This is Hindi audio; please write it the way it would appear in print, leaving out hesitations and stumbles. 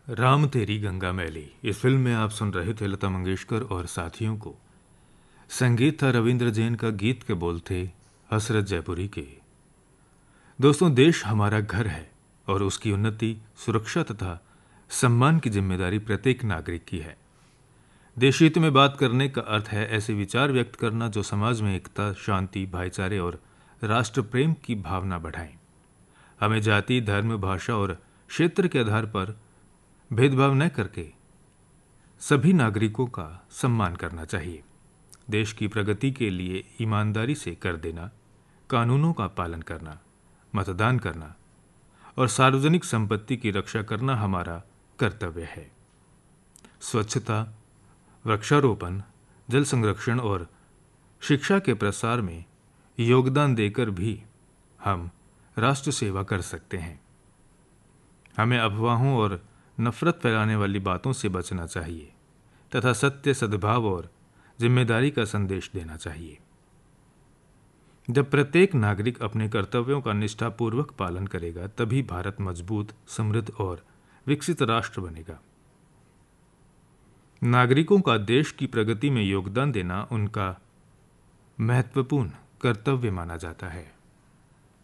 राम तेरी गंगा मैली। इस फिल्म में आप सुन रहे थे लता मंगेशकर और साथियों को। संगीत था रविंद्र जैन का, गीत के बोल थे हसरत जयपुरी के। दोस्तों, देश हमारा घर है और उसकी उन्नति, सुरक्षा तथा सम्मान की जिम्मेदारी प्रत्येक नागरिक की है। देश हित में बात करने का अर्थ है ऐसे विचार व्यक्त करना जो समाज में एकता, शांति, भाईचारे और राष्ट्र प्रेम की भावना बढ़ाएं। हमें जाति, धर्म, भाषा और क्षेत्र के आधार पर भेदभाव न करके सभी नागरिकों का सम्मान करना चाहिए। देश की प्रगति के लिए ईमानदारी से कर देना, कानूनों का पालन करना, मतदान करना और सार्वजनिक संपत्ति की रक्षा करना हमारा कर्तव्य है। स्वच्छता, वृक्षारोपण, जल संरक्षण और शिक्षा के प्रसार में योगदान देकर भी हम राष्ट्र सेवा कर सकते हैं। हमें अफवाहों और नफरत फैलाने वाली बातों से बचना चाहिए तथा सत्य, सद्भाव और जिम्मेदारी का संदेश देना चाहिए। जब प्रत्येक नागरिक अपने कर्तव्यों का निष्ठापूर्वक पालन करेगा, तभी भारत मजबूत, समृद्ध और विकसित राष्ट्र बनेगा। नागरिकों का देश की प्रगति में योगदान देना उनका महत्वपूर्ण कर्तव्य माना जाता है।